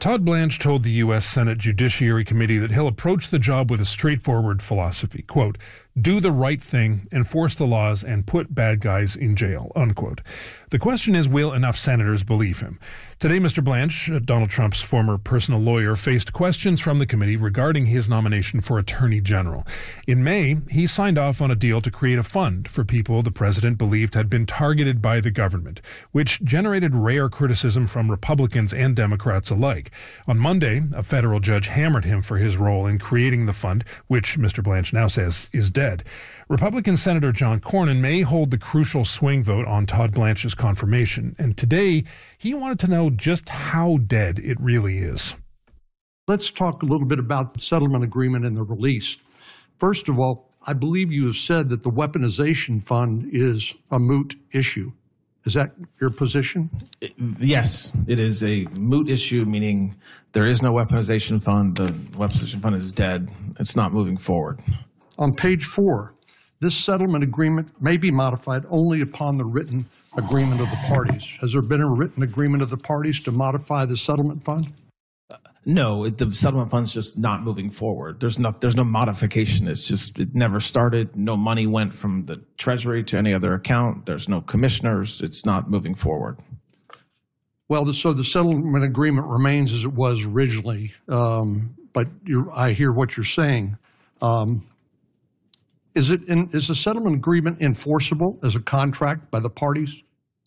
Todd Blanche told the U.S. Senate Judiciary Committee that he'll approach the job with a straightforward philosophy, quote, do the right thing, enforce the laws, and put bad guys in jail, unquote. The question is, will enough senators believe him? Today, Mr. Blanche, Donald Trump's former personal lawyer, faced questions from the committee regarding his nomination for Attorney General. In May, he signed off on a deal to create a fund for people the president believed had been targeted by the government, which generated rare criticism from Republicans and Democrats alike. On Monday, a federal judge hammered him for his role in creating the fund, which Mr. Blanche now says is dead. Republican Senator John Cornyn may hold the crucial swing vote on Todd Blanche's confirmation, and today he wanted to know just how dead it really is. Let's talk a little bit about the settlement agreement and the release. First of all, I believe you have said that the weaponization fund is a moot issue. Is that your position? Yes, it is a moot issue, meaning there is no weaponization fund. The weaponization fund is dead. It's not moving forward. On page 4, this settlement agreement may be modified only upon the written agreement of the parties. Has there been a written agreement of the parties to modify the settlement fund? No, the settlement fund's just not moving forward. There's no modification. It's just, it never started. No money went from the Treasury to any other account. There's no commissioners. It's not moving forward. Well, so the settlement agreement remains as it was originally, but I hear what you're saying. Is the settlement agreement enforceable as a contract by the parties?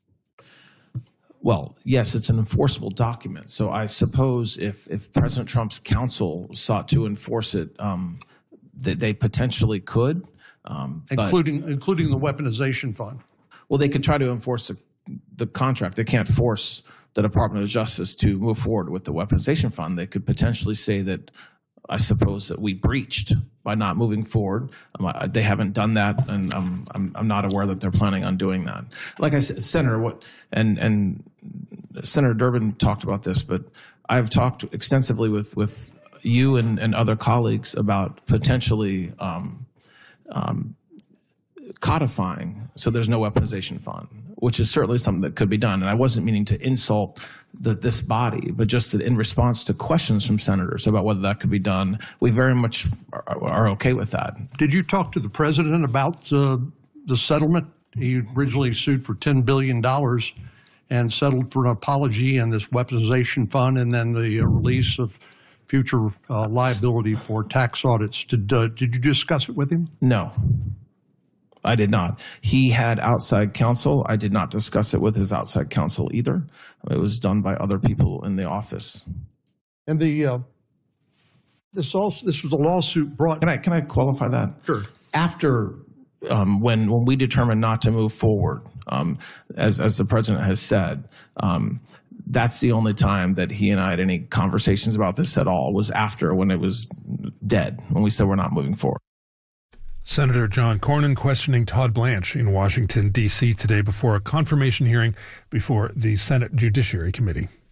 Well, yes, it's an enforceable document. So I suppose if President Trump's counsel sought to enforce it, they potentially could. Including the weaponization fund? Well, they could try to enforce the contract. They can't force the Department of Justice to move forward with the weaponization fund. They could potentially say that, I suppose, that we breached by not moving forward. They haven't done that, and I'm not aware that they're planning on doing that. Like I said, Senator, and Senator Durbin talked about this, but I've talked extensively with you and other colleagues about potentially codifying so there's no weaponization fund, which is certainly something that could be done. And I wasn't meaning to insult this body, but just that in response to questions from senators about whether that could be done, we very much are okay with that. Did you talk to the president about the settlement? He originally sued for $10 billion and settled for an apology and this weaponization fund and then the release of future liability for tax audits. Did you discuss it with him? No. I did not. He had outside counsel. I did not discuss it with his outside counsel either. It was done by other people in the office. And this was a lawsuit brought. Can I qualify that? Sure. After when we determined not to move forward, as the president has said, that's the only time that he and I had any conversations about this at all. Was after when it was dead, when we said we're not moving forward. Senator John Cornyn questioning Todd Blanche in Washington, D.C. today before a confirmation hearing before the Senate Judiciary Committee.